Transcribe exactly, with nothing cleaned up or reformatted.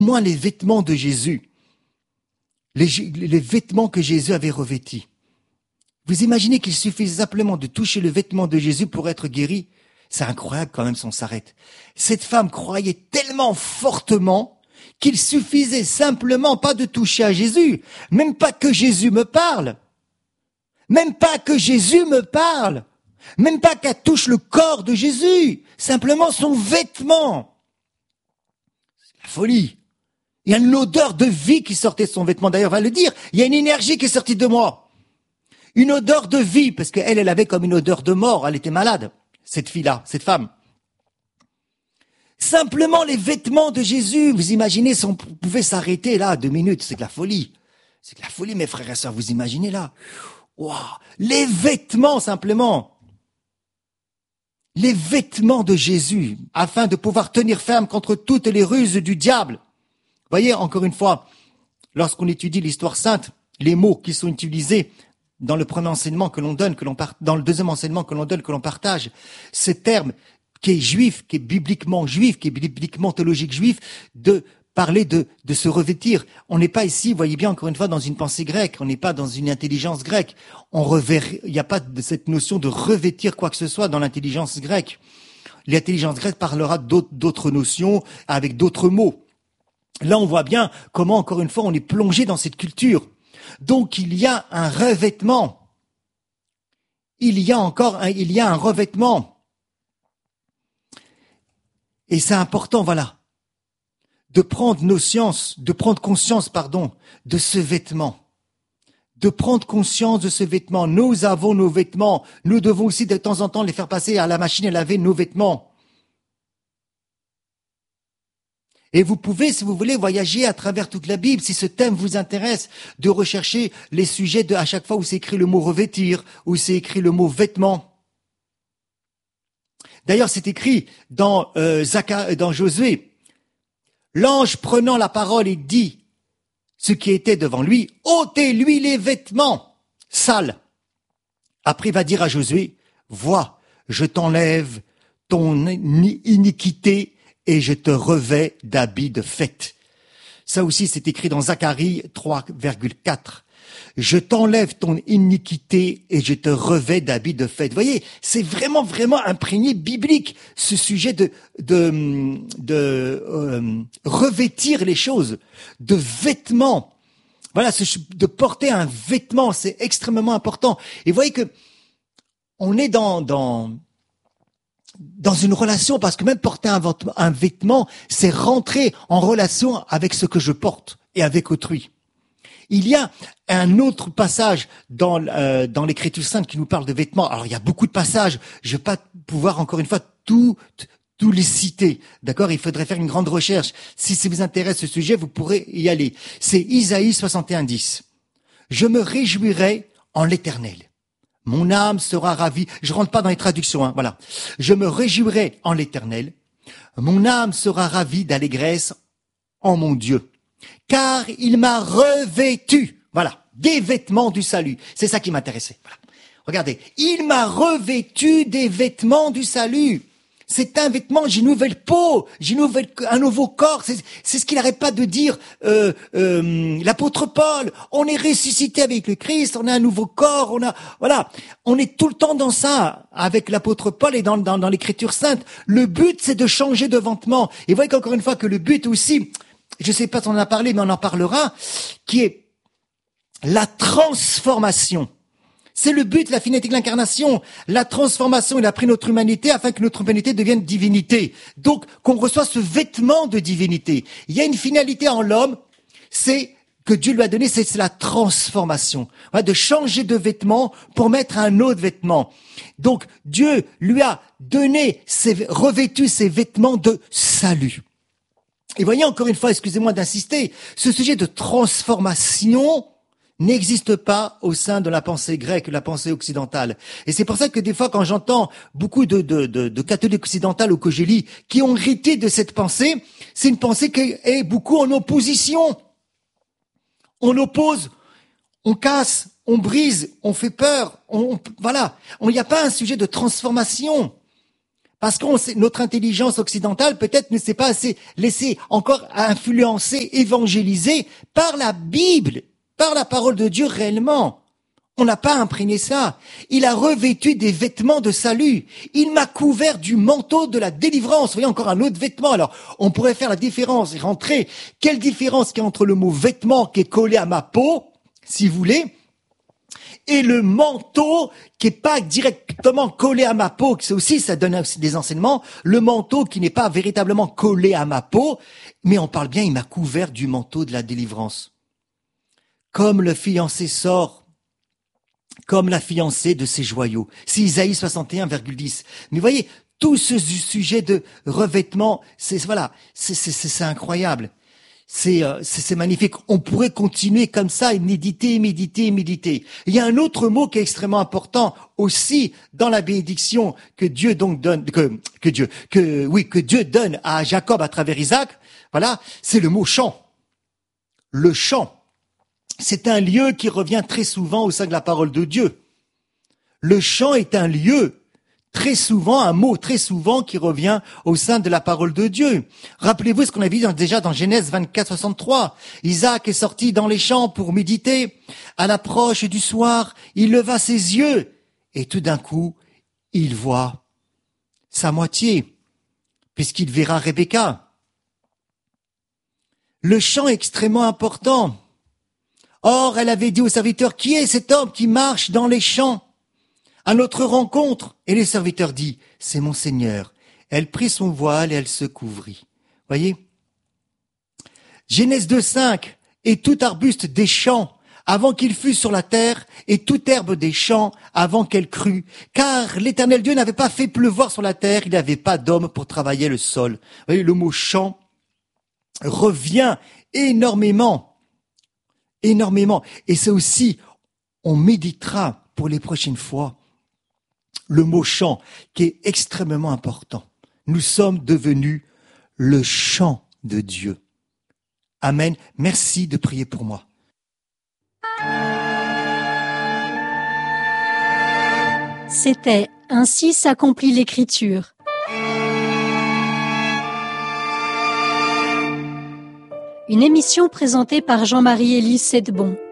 Moi, les vêtements de Jésus, les, les vêtements que Jésus avait revêtis. Vous imaginez qu'il suffisait simplement de toucher le vêtement de Jésus pour être guéri? C'est incroyable quand même si on s'arrête. Cette femme croyait tellement fortement qu'il suffisait simplement pas de toucher à Jésus, même pas que Jésus me parle, même pas que Jésus me parle, même pas qu'elle touche le corps de Jésus, simplement son vêtement. C'est la folie. Il y a une odeur de vie qui sortait de son vêtement. D'ailleurs, on va le dire, il y a une énergie qui est sortie de moi. Une odeur de vie, parce qu'elle, elle avait comme une odeur de mort, elle était malade, cette fille-là, cette femme. Simplement les vêtements de Jésus, vous imaginez si on pouvait s'arrêter là, deux minutes, c'est de la folie. C'est de la folie, mes frères et sœurs, vous imaginez là. Wow. Les vêtements, simplement. Les vêtements de Jésus, afin de pouvoir tenir ferme contre toutes les ruses du diable. Voyez, encore une fois, lorsqu'on étudie l'histoire sainte, les mots qui sont utilisés dans le premier enseignement que l'on donne, que l'on part, dans le deuxième enseignement que l'on donne, que l'on partage, ces termes qui est juif, qui est bibliquement juif, qui est bibliquement théologique juif, de parler de, de se revêtir. On n'est pas ici, voyez bien, encore une fois, dans une pensée grecque, on n'est pas dans une intelligence grecque. On revêt, il n'y a pas de cette notion de revêtir quoi que ce soit dans l'intelligence grecque. L'intelligence grecque parlera d'autres, d'autres notions avec d'autres mots. Là, on voit bien comment, encore une fois, on est plongé dans cette culture. Donc, il y a un revêtement. Il y a encore un, il y a un revêtement. Et c'est important, voilà, de prendre conscience, de prendre conscience, pardon, de ce vêtement. De prendre conscience de ce vêtement. Nous avons nos vêtements. Nous devons aussi de temps en temps les faire passer à la machine à laver nos vêtements. Et vous pouvez, si vous voulez, voyager à travers toute la Bible, si ce thème vous intéresse, de rechercher les sujets de, à chaque fois où c'est écrit le mot revêtir, où c'est écrit le mot vêtement. D'ailleurs, c'est écrit dans, euh, Zacha, dans Josué. L'ange prenant la parole et dit ce qui était devant lui, ôtez-lui les vêtements sales. Après, il va dire à Josué, vois, je t'enlève ton iniquité et je te revais d'habits de fête. Ça aussi, c'est écrit dans Zacharie trois virgule quatre. Je t'enlève ton iniquité et je te revais d'habits de fête. Vous voyez, c'est vraiment, vraiment imprégné biblique, ce sujet de, de, de euh, revêtir les choses, de vêtements. Voilà, de porter un vêtement, c'est extrêmement important. Et vous voyez que on est dans, dans, dans une relation, parce que même porter un, un vêtement, c'est rentrer en relation avec ce que je porte et avec autrui. Il y a un autre passage dans, euh, dans l'Écriture sainte qui nous parle de vêtements. Alors, il y a beaucoup de passages. Je vais pas pouvoir, encore une fois, tout, tout les citer. D'accord? Il faudrait faire une grande recherche. Si ça vous intéresse ce sujet, vous pourrez y aller. C'est Isaïe soixante et un dix. Je me réjouirai en l'Éternel. Mon âme sera ravie. Je rentre pas dans les traductions, hein. Voilà. Je me réjouirai en l'Éternel. Mon âme sera ravie d'allégresse en mon Dieu. Car il m'a revêtu, voilà, des vêtements du salut. C'est ça qui m'intéressait. Voilà. Regardez, il m'a revêtu des vêtements du salut. C'est un vêtement, j'ai une nouvelle peau, j'ai une nouvelle, un nouveau corps. C'est, c'est ce qu'il n'arrête pas de dire euh, euh, l'apôtre Paul. On est ressuscité avec le Christ, on a un nouveau corps, on a, voilà, on est tout le temps dans ça avec l'apôtre Paul et dans, dans, dans l'Écriture sainte. Le but, c'est de changer de vêtements. Et vous voyez qu'encore une fois que le but aussi, je ne sais pas si on en a parlé, mais on en parlera, qui est la transformation. C'est le but, la finalité de l'incarnation. La transformation, il a pris notre humanité afin que notre humanité devienne divinité. Donc, qu'on reçoit ce vêtement de divinité. Il y a une finalité en l'homme, c'est que Dieu lui a donné, c'est, c'est la transformation. Voilà, de changer de vêtement pour mettre un autre vêtement. Donc, Dieu lui a donné, ses, revêtu ses vêtements de salut. Et voyez, encore une fois, excusez-moi d'insister, ce sujet de transformation n'existe pas au sein de la pensée grecque, la pensée occidentale. Et c'est pour ça que des fois, quand j'entends beaucoup de, de, de, de catholiques occidentaux ou que je lis, qui ont hérité de cette pensée, c'est une pensée qui est beaucoup en opposition. On oppose, on casse, on brise, on fait peur, on, on voilà. Il n'y a pas un sujet de transformation. Parce que notre intelligence occidentale peut-être ne s'est pas assez laissée encore influencer, évangéliser par la Bible, par la parole de Dieu réellement. On n'a pas imprégné ça. Il a revêtu des vêtements de salut. Il m'a couvert du manteau de la délivrance. Vous voyez, encore un autre vêtement. Alors, on pourrait faire la différence et rentrer. Quelle différence qu'il y a entre le mot vêtement qui est collé à ma peau, si vous voulez, et le manteau qui est pas directement collé à ma peau, c'est aussi, ça donne aussi des enseignements, le manteau qui n'est pas véritablement collé à ma peau, mais on parle bien, il m'a couvert du manteau de la délivrance. Comme le fiancé sort, comme la fiancée de ses joyaux. C'est Isaïe soixante et un, dix. Mais vous voyez, tout ce sujet de revêtement, c'est, voilà, c'est, c'est, c'est, c'est incroyable. C'est, euh, c'est, c'est magnifique. On pourrait continuer comme ça et méditer, méditer, méditer. Il y a un autre mot qui est extrêmement important aussi dans la bénédiction que Dieu donc donne, que, que Dieu, que, oui, que Dieu donne à Jacob à travers Isaac. Voilà. C'est le mot champ. Le champ. C'est un lieu qui revient très souvent au sein de la parole de Dieu. Le champ est un lieu très souvent, un mot très souvent qui revient au sein de la parole de Dieu. Rappelez-vous ce qu'on a vu déjà dans Genèse vingt-quatre, soixante-trois. Isaac est sorti dans les champs pour méditer. À l'approche du soir, il leva ses yeux et tout d'un coup, il voit sa moitié, puisqu'il verra Rebecca. Le champ est extrêmement important. Or, elle avait dit au serviteur, qui est cet homme qui marche dans les champs à notre rencontre? Et le serviteur dit, c'est mon Seigneur. Elle prit son voile et elle se couvrit. Voyez? Genèse deux, cinq. Et tout arbuste des champs avant qu'il fût sur la terre, et toute herbe des champs avant qu'elle crût. Car l'Éternel Dieu n'avait pas fait pleuvoir sur la terre, il n'avait pas d'homme pour travailler le sol. Vous voyez, le mot champ revient énormément. Énormément. Et c'est aussi, on méditera pour les prochaines fois, le mot champ qui est extrêmement important. Nous sommes devenus le champ de Dieu. Amen. Merci de prier pour moi. C'était Ainsi s'accomplit l'Écriture. Une émission présentée par Jean-Marie Élie Sedbon.